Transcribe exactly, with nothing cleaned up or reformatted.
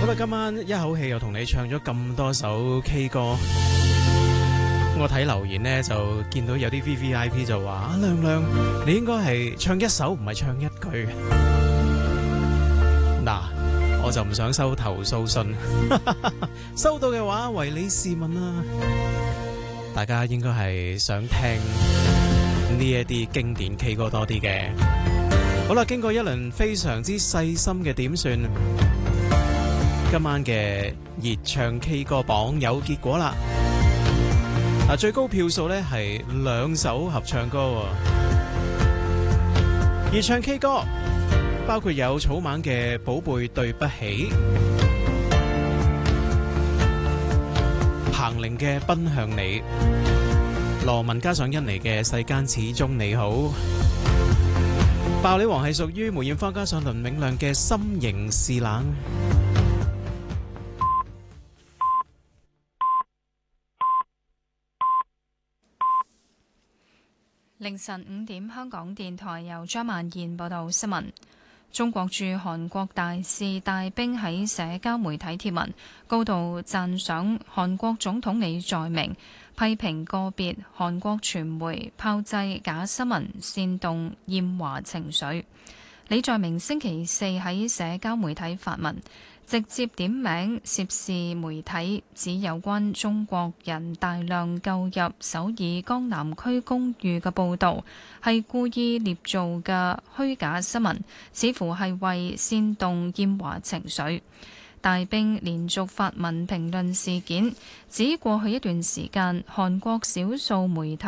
好啦，今晚一口氣又同你唱咗咁多首 K 歌，我睇留言呢，就見到有啲 V V I P 就話啊，亮亮你應該係唱一首唔係唱一句。嗱，我就唔想收投訴信，收到嘅話為你試問啦。大家應該係想聽呢一啲經典 K 歌多啲嘅。好啦，經過一輪非常之細心嘅點算，今晚嘅熱唱 K 歌榜有結果啦。嗱，最高票數呢係兩首合唱歌。熱唱 K 歌包括有草蜢嘅《寶貝對不起》，彭羚嘅《奔向你》，羅文加上甄妮嘅《世間始終你好》，爆料王係屬於梅艷芳加上倫永亮嘅《心仍是冷》。 凌晨五點，香港電台由張曼燕報道新聞。中國駐韓國大使戴兵喺社交媒體貼文，高度讚賞韓國總統李在明，批評個別韓國傳媒炮製假新聞，煽動厭華情緒。李在明星期四喺社交媒體發文，直接點名涉事媒體，指有關中國人大量購入首爾江南區公寓嘅報導係故意捏造嘅虛假新聞，似乎係為煽動厭華情緒。大兵連續發文評論事件，指過去一段時間韓國少數媒體